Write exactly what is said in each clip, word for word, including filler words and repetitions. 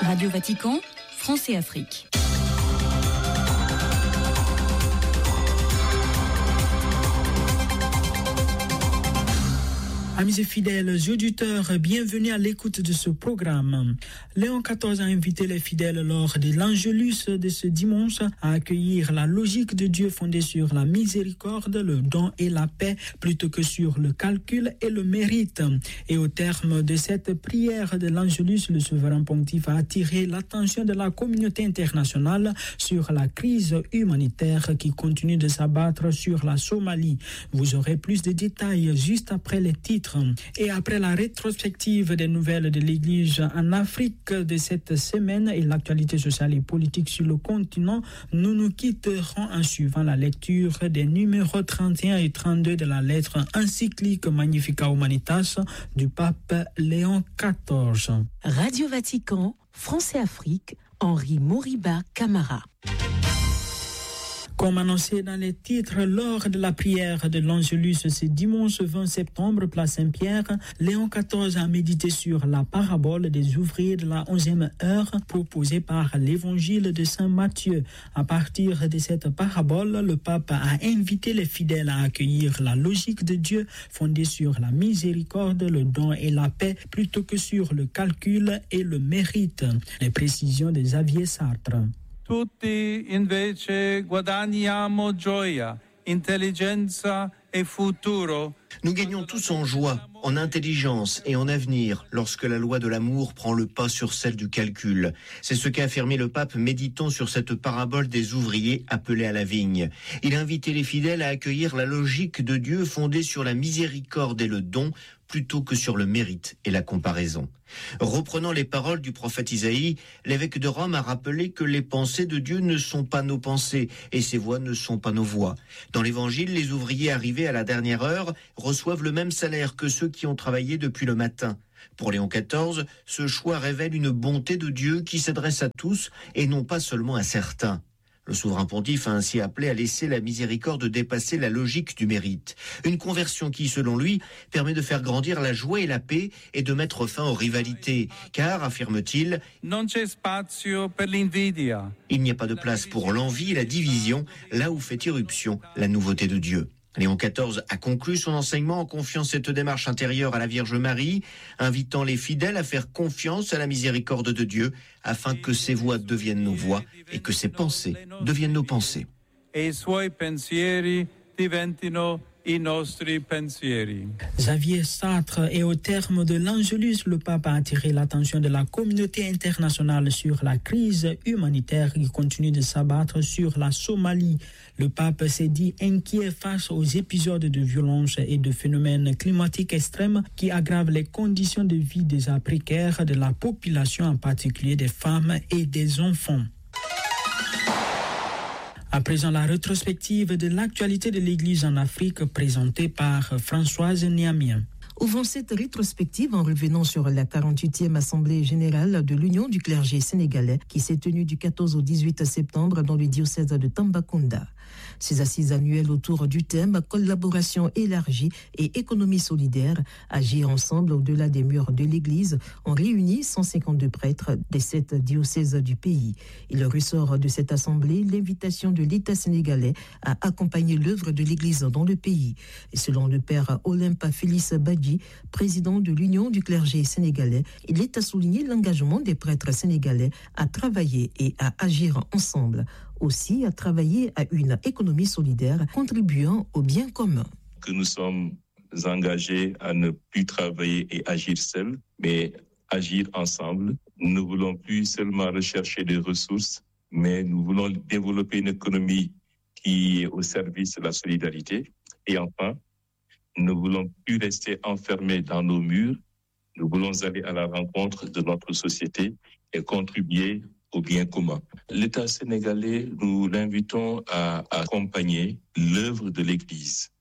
Radio Vatican, France et Afrique. Amis et fidèles auditeurs, bienvenue à l'écoute de ce programme. Léon quatorze a invité les fidèles lors de l'Angélus de ce dimanche à accueillir la logique de Dieu fondée sur la miséricorde, le don et la paix, plutôt que sur le calcul et le mérite. Et au terme de cette prière de l'Angélus, le souverain pontife a attiré l'attention de la communauté internationale sur la crise humanitaire qui continue de s'abattre sur la Somalie. Vous aurez plus de détails juste après les titres. Et après la rétrospective des nouvelles de l'Église en Afrique de cette semaine et l'actualité sociale et politique sur le continent, nous nous quitterons en suivant la lecture des numéros trente et un et trente-deux de la lettre encyclique Magnificat Humanitas du pape Léon quatorze. Radio Vatican, France et Afrique, Henri Moriba Camara. Comme annoncé dans les titres, lors de la prière de l'Angélus ce dimanche vingt septembre, place Saint-Pierre, Léon quatorze a médité sur la parabole des ouvriers de la onzième heure proposée par l'évangile de Saint Matthieu. À partir de cette parabole, le pape a invité les fidèles à accueillir la logique de Dieu fondée sur la miséricorde, le don et la paix plutôt que sur le calcul et le mérite. Les précisions de Xavier Sartre. Tutti invece guadagniamo gioia, intelligenza e futuro. Nous gagnons tous en joie, en intelligence et en avenir lorsque la loi de l'amour prend le pas sur celle du calcul. C'est ce qu'a affirmé le pape méditant sur cette parabole des ouvriers appelés à la vigne. Il a invité les fidèles à accueillir la logique de Dieu fondée sur la miséricorde et le don plutôt que sur le mérite et la comparaison. Reprenant les paroles du prophète Isaïe, l'évêque de Rome a rappelé que les pensées de Dieu ne sont pas nos pensées et ses voies ne sont pas nos voies. Dans l'évangile, les ouvriers arrivés à la dernière heure reçoivent le même salaire que ceux qui ont travaillé depuis le matin. Pour Léon quatorze, ce choix révèle une bonté de Dieu qui s'adresse à tous et non pas seulement à certains. Le souverain pontife a ainsi appelé à laisser la miséricorde dépasser la logique du mérite. Une conversion qui, selon lui, permet de faire grandir la joie et la paix et de mettre fin aux rivalités. Car, affirme-t-il, Non c'è spazio per l'invidia. Il n'y a pas de place pour l'envie et la division, là où fait irruption la nouveauté de Dieu. Léon quatorze a conclu son enseignement en confiant cette démarche intérieure à la Vierge Marie, invitant les fidèles à faire confiance à la miséricorde de Dieu, afin que ses voix deviennent nos voix et que ses pensées deviennent nos pensées. E i suoi pensieri diventino i nostri pensieri. Xavier Sartre, et au terme de l'Angélus, le pape a attiré l'attention de la communauté internationale sur la crise humanitaire qui continue de s'abattre sur la Somalie. Le pape s'est dit inquiet face aux épisodes de violence et de phénomènes climatiques extrêmes qui aggravent les conditions de vie déjà précaires de la population, en particulier des femmes et des enfants. À présent, la rétrospective de l'actualité de l'Église en Afrique présentée par Françoise Niamien. Ouvrons cette rétrospective en revenant sur la quarante-huitième Assemblée générale de l'Union du clergé sénégalais qui s'est tenue du quatorze au dix-huit septembre dans le diocèse de Tambacounda. Ces assises annuelles autour du thème « Collaboration élargie et économie solidaire, agir ensemble au-delà des murs de l'Église » ont réuni cent cinquante-deux prêtres des sept diocèses du pays. Il ressort de cette assemblée l'invitation de l'État sénégalais à accompagner l'œuvre de l'Église dans le pays. Et selon le père Olympe Félix Badji, président de l'Union du clergé sénégalais, il est à souligner l'engagement des prêtres sénégalais à travailler et à agir ensemble, aussi à travailler à une économie solidaire contribuant au bien commun. Que nous sommes engagés à ne plus travailler et agir seuls, mais agir ensemble. Nous ne voulons plus seulement rechercher des ressources, mais nous voulons développer une économie qui est au service de la solidarité. Et enfin, nous ne voulons plus rester enfermés dans nos murs. Nous voulons aller à la rencontre de notre société et contribuer au bien commun. L'État sénégalais, nous l'invitons à accompagner l'œuvre de l'Église.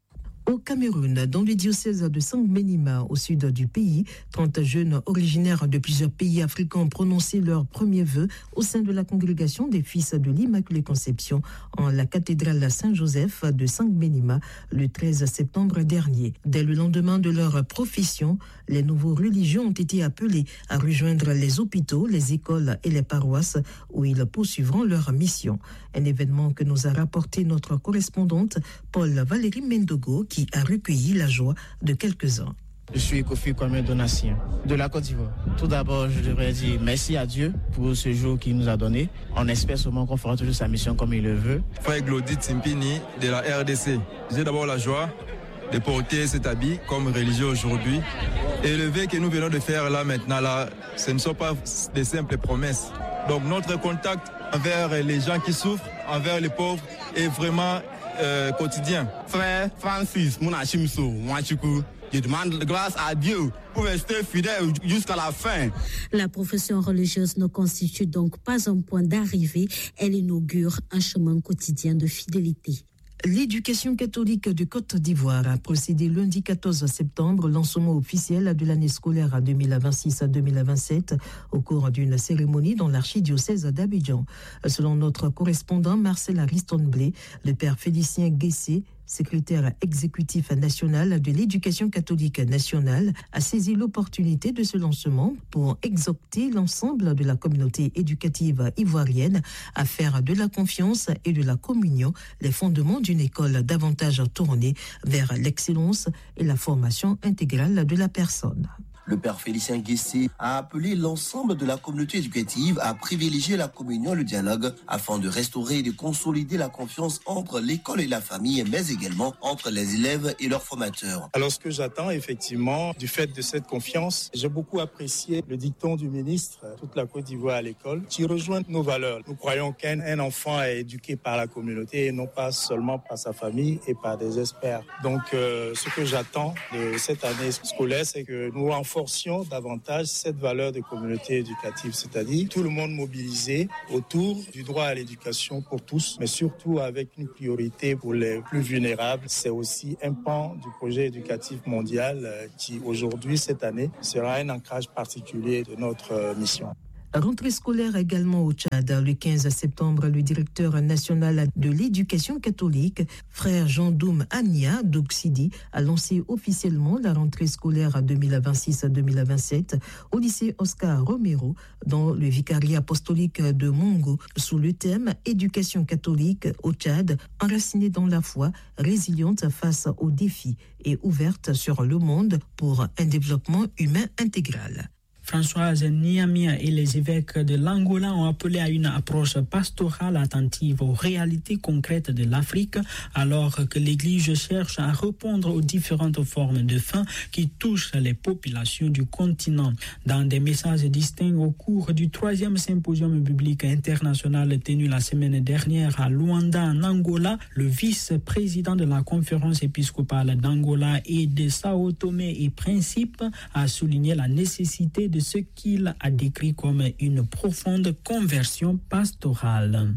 Au Cameroun, dans le diocèse de Sangmenima, au sud du pays, trente jeunes originaires de plusieurs pays africains ont prononcé leurs premiers vœux au sein de la congrégation des Fils de l'Immaculée Conception en la cathédrale Saint-Joseph de Sangmenima le treize septembre dernier. Dès le lendemain de leur profession, les nouveaux religieux ont été appelés à rejoindre les hôpitaux, les écoles et les paroisses où ils poursuivront leur mission. Un événement que nous a rapporté notre correspondante Paul Valérie Mendogo, qui a recueilli la joie de quelques-uns. Je suis Kofi Kwame Donatien de la Côte d'Ivoire. Tout d'abord, je devrais dire merci à Dieu pour ce jour qu'il nous a donné. On espère seulement qu'on fera toujours sa mission comme il le veut. Frère Glody Timpini de la R D C. J'ai d'abord la joie de porter cet habit comme religieux aujourd'hui. Et le vœu que nous venons de faire là maintenant, là, ce ne sont pas des simples promesses. Donc notre contact envers les gens qui souffrent, envers les pauvres, est vraiment euh, quotidien. Frère Francis Mounachimso Mwachikou, je demande grâce à Dieu pour rester fidèle jusqu'à la fin. La profession religieuse ne constitue donc pas un point d'arrivée, elle inaugure un chemin quotidien de fidélité. L'éducation catholique de Côte d'Ivoire a procédé lundi quatorze septembre lancement officiel de l'année scolaire deux mille vingt-six deux mille vingt-sept au cours d'une cérémonie dans l'archidiocèse d'Abidjan. Selon notre correspondant Marcel Ariston-Blé, le père Félicien Guessé, secrétaire exécutif national de l'éducation catholique nationale, a saisi l'opportunité de ce lancement pour exhorter l'ensemble de la communauté éducative ivoirienne à faire de la confiance et de la communion les fondements d'une école davantage tournée vers l'excellence et la formation intégrale de la personne. Le père Félicien Guessé a appelé l'ensemble de la communauté éducative à privilégier la communion et le dialogue afin de restaurer et de consolider la confiance entre l'école et la famille, mais également entre les élèves et leurs formateurs. Alors ce que j'attends effectivement du fait de cette confiance, j'ai beaucoup apprécié le dicton du ministre, toute la Côte d'Ivoire à l'école, qui rejoint nos valeurs. Nous croyons qu'un enfant est éduqué par la communauté et non pas seulement par sa famille et par des experts. Donc euh, ce que j'attends de cette année scolaire, c'est que nous renforcions davantage cette valeur de communauté éducative, c'est-à-dire tout le monde mobilisé autour du droit à l'éducation pour tous, mais surtout avec une priorité pour les plus vulnérables. C'est aussi un pan du projet éducatif mondial qui aujourd'hui, cette année, sera un ancrage particulier de notre mission. Rentrée scolaire également au Tchad. Le quinze septembre, le directeur national de l'éducation catholique, frère Jean-Doum Ania d'Oxidi, a lancé officiellement la rentrée scolaire deux mille vingt-six deux mille vingt-sept au lycée Oscar Romero dans le vicariat apostolique de Mongo sous le thème Éducation catholique au Tchad, enracinée dans la foi, résiliente face aux défis et ouverte sur le monde pour un développement humain intégral. Françoise Niamia et les évêques de l'Angola ont appelé à une approche pastorale attentive aux réalités concrètes de l'Afrique, alors que l'Église cherche à répondre aux différentes formes de faim qui touchent les populations du continent. Dans des messages distincts au cours du troisième symposium biblique international tenu la semaine dernière à Luanda, en Angola, le vice-président de la conférence épiscopale d'Angola et de Sao Tomé et Principe a souligné la nécessité de de ce qu'il a décrit comme une profonde conversion pastorale.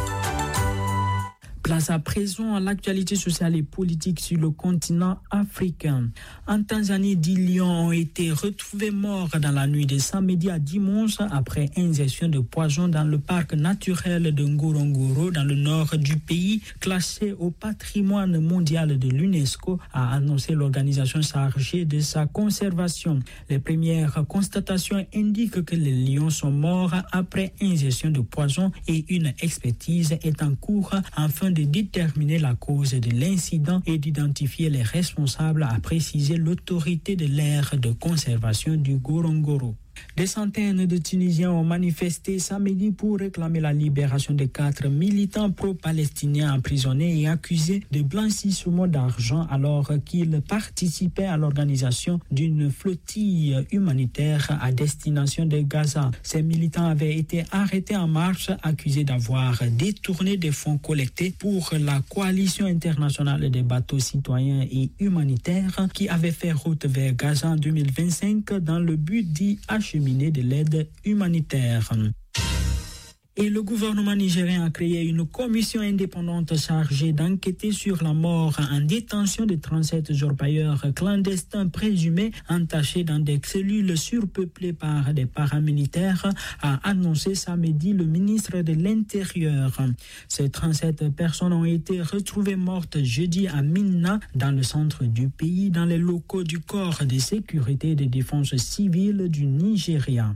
Place à présent à l'actualité sociale et politique sur le continent africain. En Tanzanie, dix lions ont été retrouvés morts dans la nuit de samedi à dimanche après injection de poison dans le parc naturel de Ngorongoro dans le nord du pays, classé au patrimoine mondial de l'UNESCO, a annoncé l'organisation chargée de sa conservation. Les premières constatations indiquent que les lions sont morts après injection de poison et une expertise est en cours afin de de déterminer la cause de l'incident et d'identifier les responsables, a précisé l'autorité de l'aire de conservation du Ngorongoro. Des centaines de Tunisiens ont manifesté samedi pour réclamer la libération de quatre militants pro-palestiniens emprisonnés et accusés de blanchissement d'argent alors qu'ils participaient à l'organisation d'une flottille humanitaire à destination de Gaza. Ces militants avaient été arrêtés en marche, accusés d'avoir détourné des fonds collectés pour la coalition internationale des bateaux citoyens et humanitaires qui avait fait route vers Gaza en deux mille vingt-cinq dans le but d'y acheminer de l'aide humanitaire. Et le gouvernement nigérien a créé une commission indépendante chargée d'enquêter sur la mort en détention de trente-sept orpailleurs clandestins présumés entachés dans des cellules surpeuplées par des paramilitaires, a annoncé samedi le ministre de l'Intérieur. Ces trente-sept personnes ont été retrouvées mortes jeudi à Minna, dans le centre du pays, dans les locaux du corps de sécurité et de défense civile du Nigeria.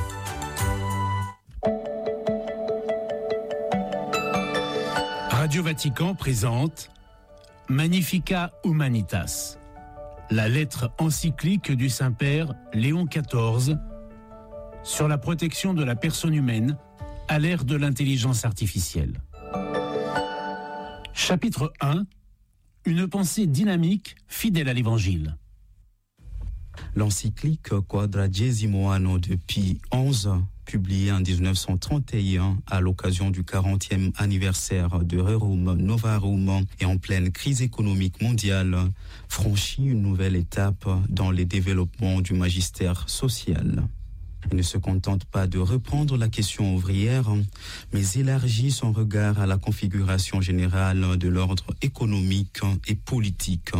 Radio Vatican présente Magnificat Humanitas, la lettre encyclique du Saint-Père Léon quatorze sur la protection de la personne humaine à l'ère de l'intelligence artificielle. Chapitre un. Une pensée dynamique, fidèle à l'Évangile. L'encyclique Quadragesimo Anno de Pie onze, publiée en dix-neuf cent trente et un à l'occasion du quarantième anniversaire de Rerum Novarum et en pleine crise économique mondiale, franchit une nouvelle étape dans les développements du magistère social. Il ne se contente pas de reprendre la question ouvrière, mais élargit son regard à la configuration générale de l'ordre économique et politique.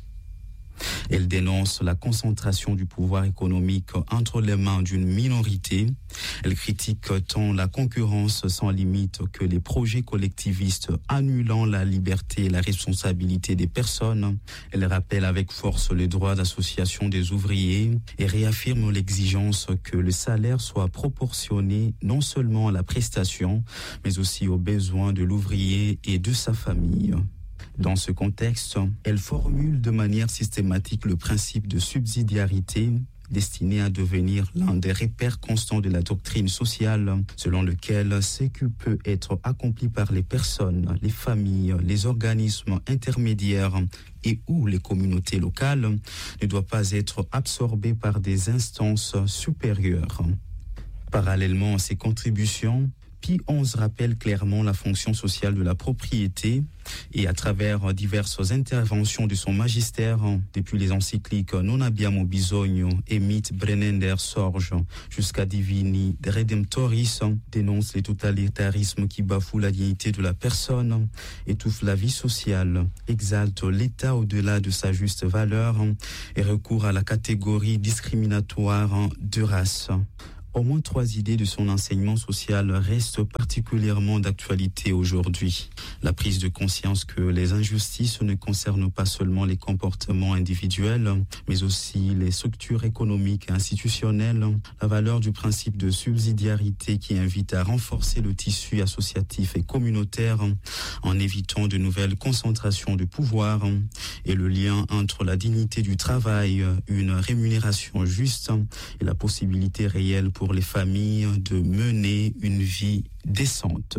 Elle dénonce la concentration du pouvoir économique entre les mains d'une minorité. Elle critique tant la concurrence sans limite que les projets collectivistes annulant la liberté et la responsabilité des personnes. Elle rappelle avec force le droit d'association des ouvriers et réaffirme l'exigence que le salaire soit proportionné non seulement à la prestation, mais aussi aux besoins de l'ouvrier et de sa famille. Dans ce contexte, elle formule de manière systématique le principe de subsidiarité destiné à devenir l'un des repères constants de la doctrine sociale, selon lequel ce qui peut être accompli par les personnes, les familles, les organismes intermédiaires et ou les communautés locales ne doit pas être absorbé par des instances supérieures. Parallèlement à ces contributions, Pie onze rappelle clairement la fonction sociale de la propriété et à travers diverses interventions de son magistère, depuis les encycliques Non abbiamo bisogno et Mit Brennender Sorge jusqu'à Divini Redemptoris, dénonce les totalitarismes qui bafouent la dignité de la personne, étouffe la vie sociale, exalte l'État au-delà de sa juste valeur et recourt à la catégorie discriminatoire de race. Au moins trois idées de son enseignement social restent particulièrement d'actualité aujourd'hui. La prise de conscience que les injustices ne concernent pas seulement les comportements individuels, mais aussi les structures économiques et institutionnelles. La valeur du principe de subsidiarité qui invite à renforcer le tissu associatif et communautaire en évitant de nouvelles concentrations de pouvoir. Et le lien entre la dignité du travail, une rémunération juste et la possibilité réelle pour pour les familles de mener une vie décente.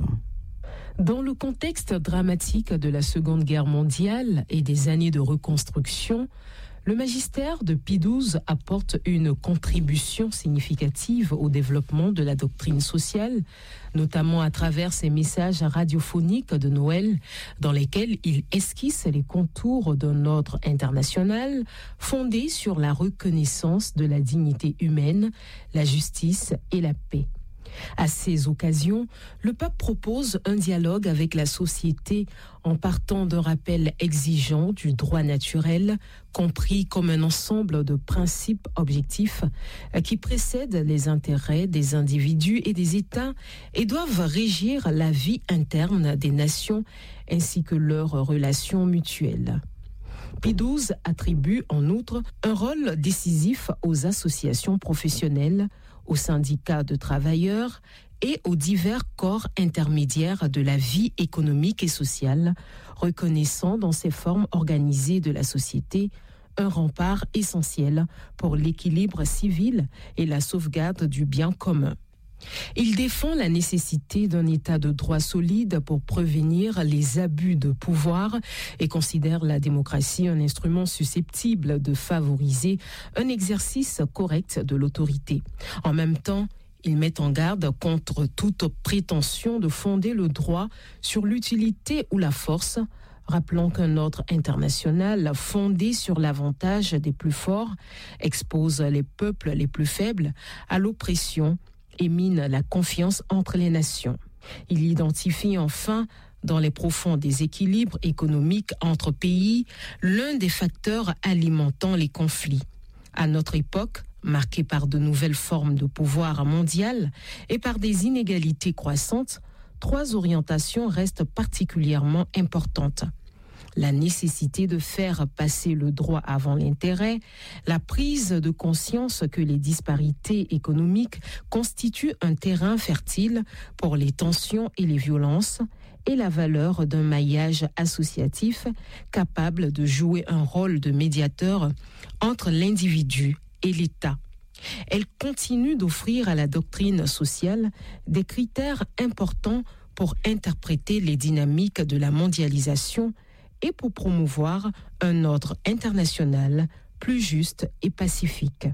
Dans le contexte dramatique de la Seconde Guerre mondiale et des années de reconstruction, le magistère de Pie douze apporte une contribution significative au développement de la doctrine sociale, notamment à travers ses messages radiophoniques de Noël, dans lesquels il esquisse les contours d'un ordre international fondé sur la reconnaissance de la dignité humaine, la justice et la paix. À ces occasions, le pape propose un dialogue avec la société en partant d'un rappel exigeant du droit naturel, compris comme un ensemble de principes objectifs qui précèdent les intérêts des individus et des États et doivent régir la vie interne des nations ainsi que leurs relations mutuelles. Pie douze attribue en outre un rôle décisif aux associations professionnelles, aux syndicats de travailleurs et aux divers corps intermédiaires de la vie économique et sociale, reconnaissant dans ces formes organisées de la société un rempart essentiel pour l'équilibre civil et la sauvegarde du bien commun. Il défend la nécessité d'un état de droit solide pour prévenir les abus de pouvoir et considère la démocratie un instrument susceptible de favoriser un exercice correct de l'autorité. En même temps, il met en garde contre toute prétention de fonder le droit sur l'utilité ou la force, rappelant qu'un ordre international fondé sur l'avantage des plus forts expose les peuples les plus faibles à l'oppression et mine la confiance entre les nations. Il identifie enfin, dans les profonds déséquilibres économiques entre pays, l'un des facteurs alimentant les conflits. À notre époque, marquée par de nouvelles formes de pouvoir mondial et par des inégalités croissantes, trois orientations restent particulièrement importantes. La nécessité de faire passer le droit avant l'intérêt, la prise de conscience que les disparités économiques constituent un terrain fertile pour les tensions et les violences, et la valeur d'un maillage associatif capable de jouer un rôle de médiateur entre l'individu et l'État. Elle continue d'offrir à la doctrine sociale des critères importants pour interpréter les dynamiques de la mondialisation et pour promouvoir un ordre international plus juste et pacifique.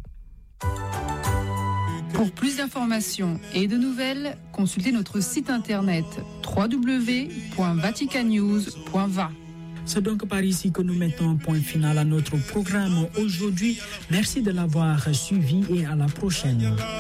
Pour plus d'informations et de nouvelles, consultez notre site internet w w w point vatican news point v a. C'est donc par ici que nous mettons un point final à notre programme aujourd'hui. Merci de l'avoir suivi et à la prochaine.